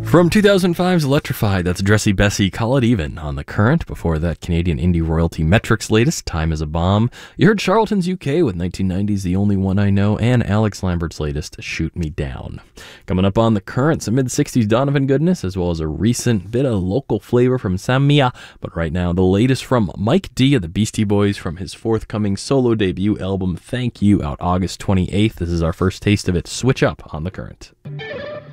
From 2005's Electrified, that's Dressy Bessie, Call It Even on The Current. Before that, Canadian indie royalty Metric's latest, Time Is a Bomb. You heard Charlton's UK with 1990's The Only One I Know, and Alex Lambert's latest, Shoot Me Down. Coming up on The Current, some mid-60s Donovan goodness, as well as a recent bit of local flavor from Samia. But right now, the latest from Mike D of the Beastie Boys from his forthcoming solo debut album, Thank You, out August 28th. This is our first taste of it. Switch Up on The Current.